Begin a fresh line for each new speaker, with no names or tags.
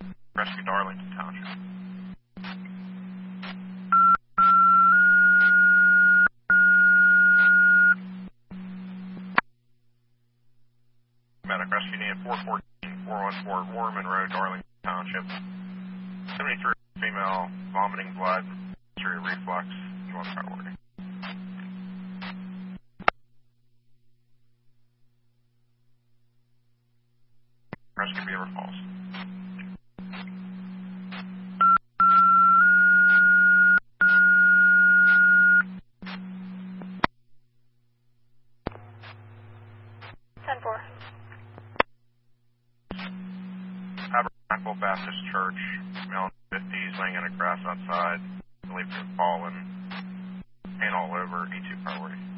Rescue Darlington Township. Medic Rescue needed 414 Warman Road, Darlington Township. 73 female, vomiting blood, history of reflux, you want priority. Rescue Beaver Falls. Tabernacle Baptist Church, male in 50s, laying in the grass outside, believed to have fallen, pain all over, E2 priority.